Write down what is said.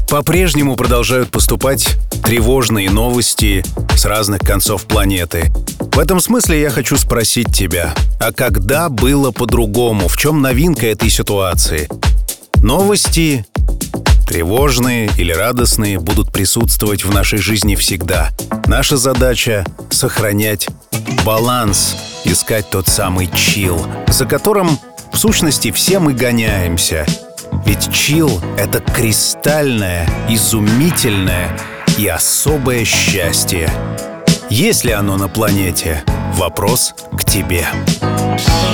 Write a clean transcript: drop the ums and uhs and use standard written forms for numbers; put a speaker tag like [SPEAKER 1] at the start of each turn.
[SPEAKER 1] По-прежнему продолжают поступать тревожные новости с разных концов планеты. В этом смысле я хочу спросить тебя, а когда было по-другому? В чем новинка этой ситуации? Новости, тревожные или радостные, будут присутствовать в нашей жизни всегда. Наша задача — сохранять баланс, искать тот самый чилл, за которым, в сущности, все мы гоняемся. Ведь чилл — это кристальное, изумительное и особое счастье. Есть ли оно на планете? Вопрос к тебе.